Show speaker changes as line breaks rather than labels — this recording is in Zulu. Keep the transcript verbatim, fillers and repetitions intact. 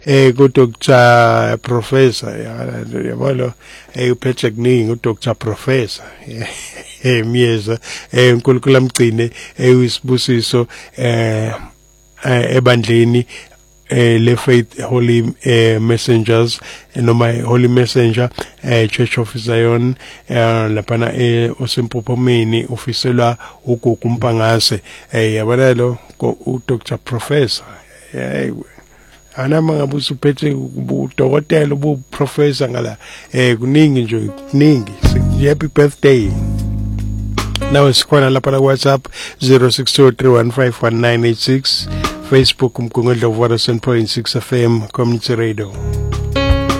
eh ku Doctor Professor yabona eh uphethe kuningi u Doctor Professor eh miyeza eh uNkulunkulu amgcine eh usibusiso eh ebandleni eh le Faith Holy eh, Messengers noma Holy Messenger eh Church of Zion eh lapha eh osempophomeni ofiselwa uGugu Mpangase eh yabona lo u Doctor Professor eh ana mangabe usuphethe udokotela ubu professor ngala eh kuningi nje kuningi happy birthday. Now sikhona lapha na WhatsApp zero six two three one five one nine eight six, Facebook umgungundlovu one oh seven point six F M Community Radio.